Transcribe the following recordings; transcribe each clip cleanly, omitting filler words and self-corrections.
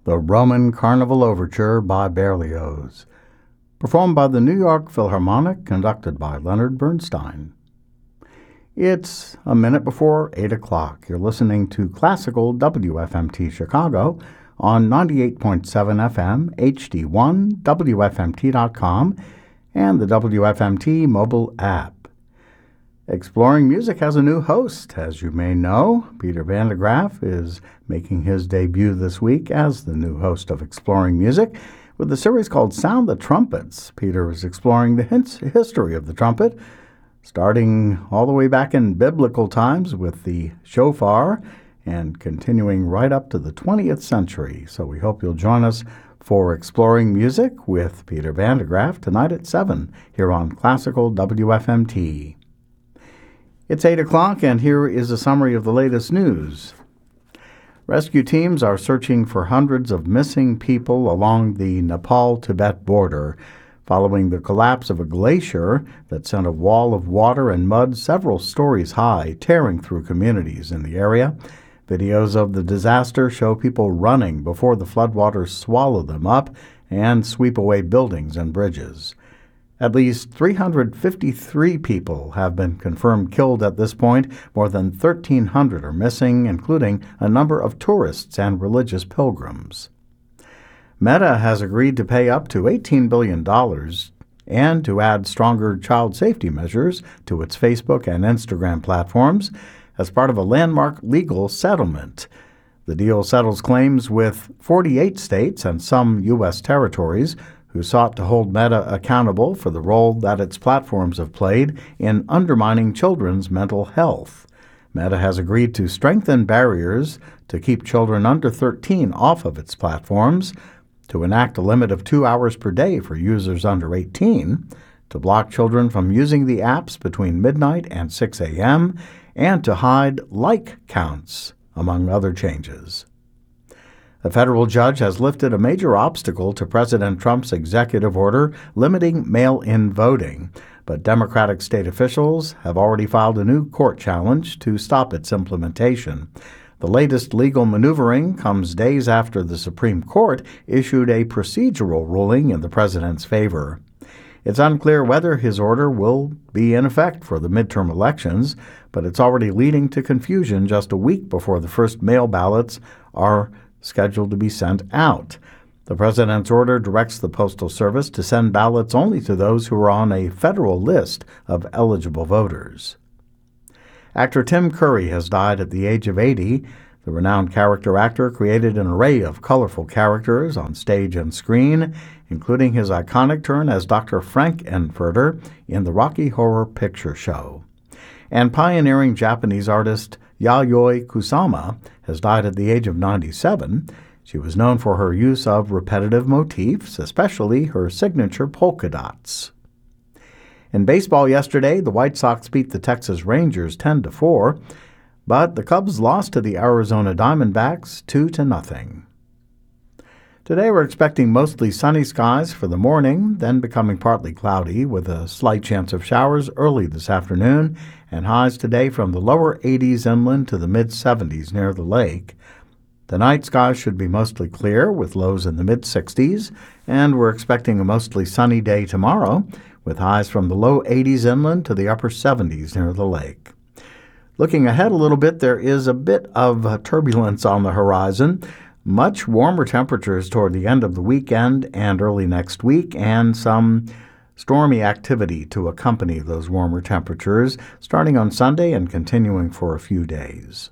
The Roman Carnival Overture by Berlioz, performed by the New York Philharmonic, conducted by Leonard Bernstein. It's a minute before 8 o'clock. You're listening to Classical WFMT Chicago on 98.7 FM, HD1, WFMT.com, and the WFMT mobile app. Exploring Music has a new host, as you may know. Peter Van de Graaff is making his debut this week as the new host of Exploring Music with a series called Sound the Trumpets. Peter is exploring the history of the trumpet, starting all the way back in biblical times with the shofar and continuing right up to the 20th century. So we hope you'll join us for Exploring Music with Peter Van de Graaff tonight at 7 here on Classical WFMT. It's 8 o'clock, and here is a summary of the latest news. Rescue teams are searching for hundreds of missing people along the Nepal-Tibet border following the collapse of a glacier that sent a wall of water and mud several stories high, tearing through communities in the area. Videos of the disaster show people running before the floodwaters swallow them up and sweep away buildings and bridges. At least 353 people have been confirmed killed at this point. More than 1,300 are missing, including a number of tourists and religious pilgrims. Meta has agreed to pay up to $18 billion and to add stronger child safety measures to its Facebook and Instagram platforms as part of a landmark legal settlement. The deal settles claims with 48 states and some U.S. territories who sought to hold Meta accountable for the role that its platforms have played in undermining children's mental health. Meta has agreed to strengthen barriers to keep children under 13 off of its platforms, to enact a limit of 2 hours per day for users under 18, to block children from using the apps between midnight and 6 a.m., and to hide like counts, among other changes. A federal judge has lifted a major obstacle to President Trump's executive order limiting mail-in voting, but Democratic state officials have already filed a new court challenge to stop its implementation. The latest legal maneuvering comes days after the Supreme Court issued a procedural ruling in the president's favor. It's unclear whether his order will be in effect for the midterm elections, but it's already leading to confusion just a week before the first mail ballots are scheduled to be sent out. The president's order directs the Postal Service to send ballots only to those who are on a federal list of eligible voters. Actor Tim Curry has died at the age of 80. The renowned character actor created an array of colorful characters on stage and screen, including his iconic turn as Dr. Frank-N-Furter in the Rocky Horror Picture Show. And pioneering Japanese artist Yayoi Kusama has died at the age of 97. She was known for her use of repetitive motifs, especially her signature polka dots. In baseball yesterday, the White Sox beat the Texas Rangers 10-4, but the Cubs lost to the Arizona Diamondbacks 2-0. Today we're expecting mostly sunny skies for the morning, then becoming partly cloudy with a slight chance of showers early this afternoon, and highs today from the lower 80s inland to the mid-70s near the lake. The night skies should be mostly clear with lows in the mid-60s, and we're expecting a mostly sunny day tomorrow with highs from the low 80s inland to the upper 70s near the lake. Looking ahead a little bit, there is a bit of turbulence on the horizon. Much warmer temperatures toward the end of the weekend and early next week, and some stormy activity to accompany those warmer temperatures starting on Sunday and continuing for a few days.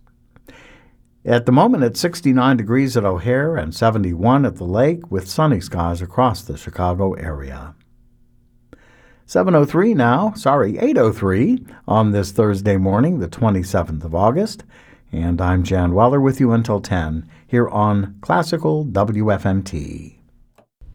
At the moment, it's 69 degrees at O'Hare and 71 at the lake with sunny skies across the Chicago area. 8:03 on this Thursday morning, the 27th of August, and I'm Jan Weller with you until 10 here on Classical WFMT.